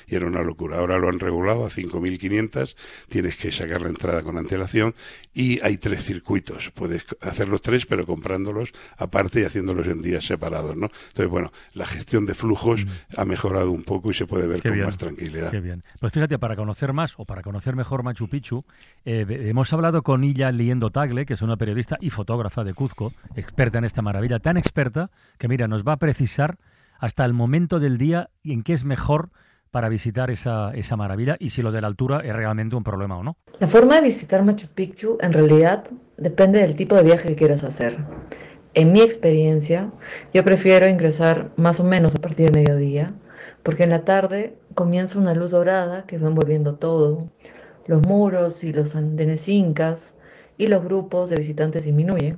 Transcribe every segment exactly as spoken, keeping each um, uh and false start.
y era una locura. Ahora lo han regulado a cinco mil quinientas, tienes que sacar la entrada con antelación y hay tres circuitos. Puedes hacer los tres, pero comprándolos aparte y haciéndolos en días separados, ¿no? Entonces, bueno, la gestión de flujos mm. ha mejorado un poco y se puede ver Qué con bien. más tranquilidad. Qué bien. Pues fíjate, para conocer más o para conocer mejor Machu Picchu, eh, hemos hablado con Illa Liendo Tagle, que es una periodista y fotógrafa de Cuzco, experta en esta maravilla, tan experta que, mira, nos va a precisar hasta el momento del día en que es mejor para visitar esa, esa maravilla y si lo de la altura es realmente un problema o no. La forma de visitar Machu Picchu en realidad depende del tipo de viaje que quieras hacer. En mi experiencia, yo prefiero ingresar más o menos a partir del mediodía, porque en la tarde comienza una luz dorada que va envolviendo todo, los muros y los andenes incas y los grupos de visitantes disminuyen.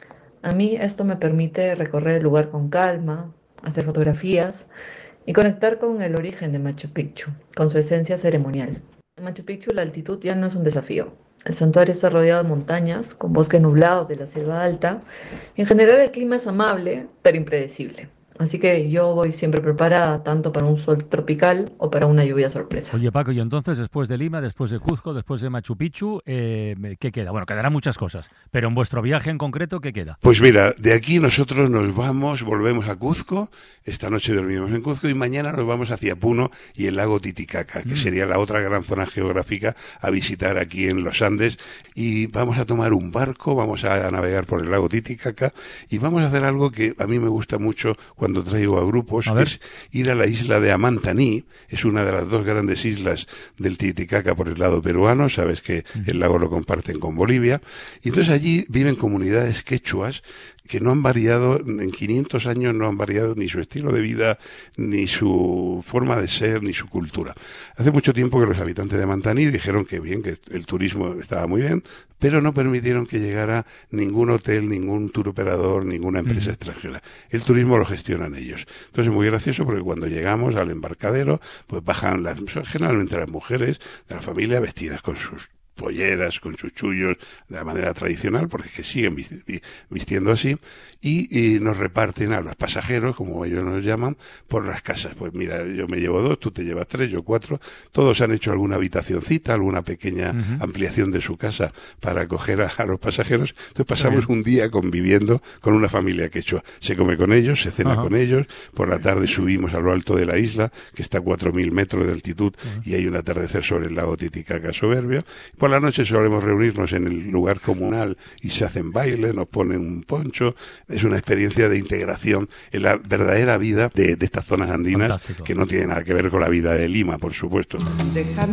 A mí esto me permite recorrer el lugar con calma, hacer fotografías y conectar con el origen de Machu Picchu, con su esencia ceremonial. En Machu Picchu la altitud ya no es un desafío. El santuario está rodeado de montañas, con bosques nublados de la selva alta, y en general el clima es amable, pero impredecible. Así que yo voy siempre preparada tanto para un sol tropical o para una lluvia sorpresa. Oye, Paco, y entonces después de Lima, después de Cuzco, después de Machu Picchu, eh, ¿qué queda? Bueno, quedarán muchas cosas, pero en vuestro viaje en concreto, ¿qué queda? Pues mira, de aquí nosotros nos vamos, volvemos a Cuzco, esta noche dormimos en Cuzco y mañana nos vamos hacia Puno y el lago Titicaca, que mm. sería la otra gran zona geográfica a visitar aquí en los Andes, y vamos a tomar un barco, vamos a navegar por el lago Titicaca y vamos a hacer algo que a mí me gusta mucho cuando traigo a grupos, a que es ir a la isla de Amantaní, es una de las dos grandes islas del Titicaca por el lado peruano, sabes que mm. el lago lo comparten con Bolivia, y entonces allí viven comunidades quechuas que no han variado, en quinientos años no han variado ni su estilo de vida, ni su forma de ser, ni su cultura. Hace mucho tiempo que los habitantes de Mantaní dijeron que bien, que el turismo estaba muy bien, pero no permitieron que llegara ningún hotel, ningún tour operador, ninguna empresa mm. extranjera. El turismo lo gestionan ellos. Entonces es muy gracioso porque cuando llegamos al embarcadero, pues bajan las, generalmente las mujeres de la familia vestidas con sus polleras, con sus chullos, de la manera tradicional, porque es que siguen vistiendo así, y, y nos reparten a los pasajeros, como ellos nos llaman, por las casas. Pues mira, yo me llevo dos, tú te llevas tres, yo cuatro, todos han hecho alguna habitacioncita, alguna pequeña uh-huh. ampliación de su casa para acoger a, a los pasajeros. Entonces pasamos un día conviviendo con una familia quechua. Se come con ellos, se cena uh-huh. con ellos, por la tarde subimos a lo alto de la isla, que está a cuatro mil metros de altitud, uh-huh. y hay un atardecer sobre el lago Titicaca soberbio. Por la noche solemos reunirnos en el lugar comunal y se hacen bailes, nos ponen un poncho. Es una experiencia de integración en la verdadera vida de, de estas zonas andinas. Fantástico. Que no tiene nada que ver con la vida de Lima, por supuesto. Déjame